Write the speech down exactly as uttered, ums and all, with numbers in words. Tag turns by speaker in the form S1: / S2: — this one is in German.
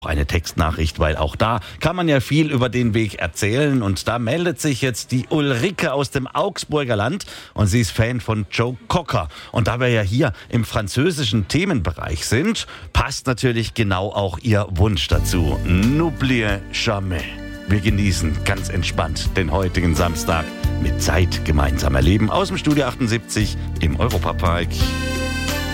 S1: Eine Textnachricht, weil auch da kann man ja viel über den Weg erzählen. Und da meldet sich jetzt die Ulrike aus dem Augsburger Land und sie ist Fan von Joe Cocker. Und da wir ja hier im französischen Themenbereich sind, passt natürlich genau auch ihr Wunsch dazu. N'oublie jamais. Wir genießen ganz entspannt den heutigen Samstag mit Zeit gemeinsam erleben aus dem Studio achtundsiebzig im Europapark.